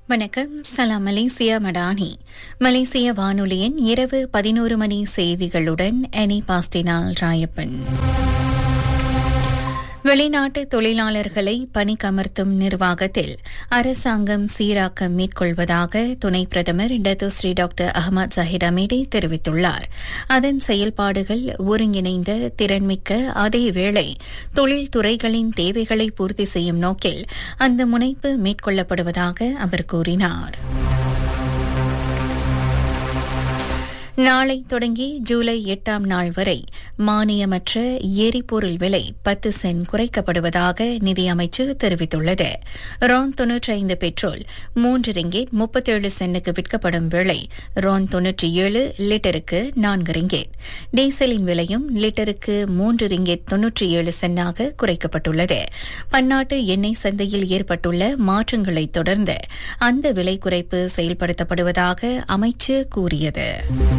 வணக்கம். சலாம் மலேசியா மடானி. மலேசிய வானொலியின் இரவு 11 மணி செய்திகளுடன் அனி பாஸ்டினால் ராயப்பன். வெளிநாட்டு தொழிலாளர்களை பணிக்கமர்த்தும் நிர்வாகத்தில் அரசாங்கம் சீராக்கம் மேற்கொள்வதாக துணை பிரதமர் Datuk Seri doctor Ahmad Zahir Hamidi தெரிவித்துள்ளார். அதன் செயல்பாடுகள் ஒருங்கிணைந்த திறன்மிக்க அதேவேளை தொழில்துறைகளின் தேவைகளை பூர்த்தி செய்யும் நோக்கில் அந்த முனைப்பு மேற்கொள்ளப்படுவதாக அவர் கூறினார். நாளை தொடங்கி ஜூலை 8ஆம் நாள் வரை மானியமற்ற எரிபொருள் விலை 10 சென்ட் குறைக்கப்படுவதாக நிதியமைச்சு தெரிவித்துள்ளது. ரான் 95 பெட்ரோல் 3 ரிங்கேட் 37 சென்ட்டுக்கு விற்கப்படும் வேளை ரான் 97 லிட்டருக்கு 4 ரிங்கேட். டீசலின் விலையும் லிட்டருக்கு 3 ரிங்கேட் 97 சென்டாக குறைக்கப்பட்டுள்ளது. பன்னாட்டு எண்ணெய் சந்தையில் ஏற்பட்டுள்ள மாற்றங்களை தொடர்ந்து அந்த விலை குறைப்பு செயல்படுத்தப்படுவதாக அமைச்சு கூறியது.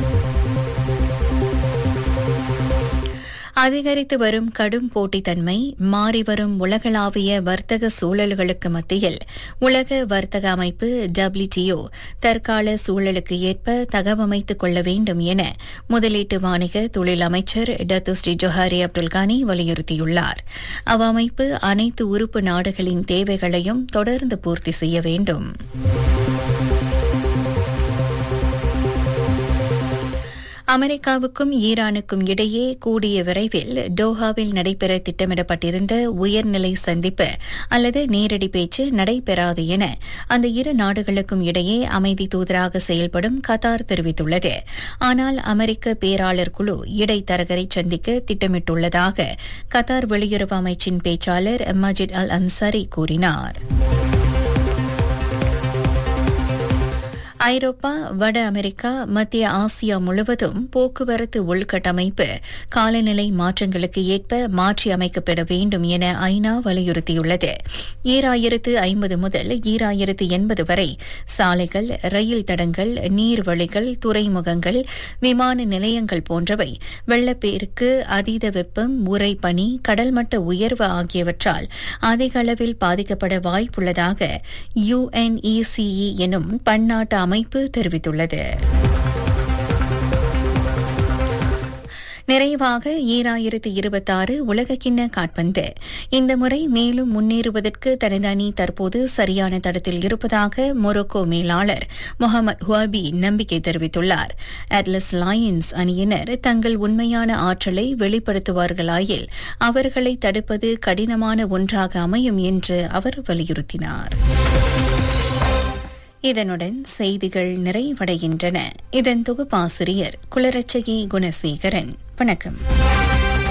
அதிகரித்து வரும் கடும் போட்டித்தன்மை, மாறிவரும் உலகளாவிய வர்த்தக சூழல்களுக்கு மத்தியில் உலக வர்த்தக அமைப்பு WTO தற்கால சூழலுக்கு ஏற்ப தகவமைத்துக் கொள்ள வேண்டும் என முதலீட்டு வாணிக தொழில் அமைச்சர் டத்துஸ்ரீ ஜொஹாரி அப்துல்கானி வலியுறுத்தியுள்ளார். அவ்வமைப்பு அனைத்து உறுப்பு நாடுகளின் தேவைகளையும் தொடர்ந்து பூர்த்தி செய்ய வேண்டும். அமெரிக்காவுக்கும் ஈரானுக்கும் இடையே கூடிய விரைவில் டோஹாவில் நடைபெற திட்டமிடப்பட்டிருந்த உயர்நிலை சந்திப்பு அல்லது நேரடி பேச்சு நடைபெறாது என அந்த இரு நாடுகளுக்கும் இடையே அமைதி தூதராக செயல்படும் கத்தார் தெரிவித்துள்ளது. ஆனால் அமெரிக்க பேராளர் குழு இடைத்தரகரை சந்திக்க திட்டமிட்டுள்ளதாக கத்தார் வெளியுறவு அமைச்சின் பேச்சாளர் மஜித் அல் அன்சாரி கூறினார். ஐரோப்பா, வட அமெரிக்கா, மத்திய ஆசியா முழுவதும் போக்குவரத்து உள்கட்டமைப்பு காலநிலை மாற்றங்களுக்கு ஏற்ப மாற்றி அமைக்கப்பட வேண்டும் என ஐநா வலியுறுத்தியுள்ளது. 2050 முதல் 2080 வரை சாலைகள், ரயில் தடங்கள், நீர்வழிகள், துறைமுகங்கள், விமான நிலையங்கள் போன்றவை வெள்ளப்பெருக்கு, அதீத வெப்பம், உறைபனி, கடல்மட்ட உயர்வு ஆகியவற்றால் அதிக அளவில் பாதிக்கப்பட வாய்ப்புள்ளதாக UNECE எனும் பன்னாட்டு அமைப்பு தெரிவித்துள்ளது. நிறைவாக 2026 உலகக்கிண்ண காற்பந்து. இந்த முறை மேலும் முன்னேறுவதற்கு தனது அணி தற்போது சரியான தடத்தில் இருப்பதாக மொரோக்கோ மேலாளர் முகமது ஹுவாபி நம்பிக்கை தெரிவித்துள்ளார். அட்லஸ் லயன்ஸ் அணியினர் தங்கள் உண்மையான ஆற்றலை வெளிப்படுத்துவார்களாயில் அவர்களை தடுப்பது கடினமான ஒன்றாக அமையும் என்று அவர் வலியுறுத்தினார். இதனுடன் செய்திகள் நிறைவடைகின்றன. இதன் தொகுப்பாசிரியர் குலரட்சகி குணசேகரன். வணக்கம்.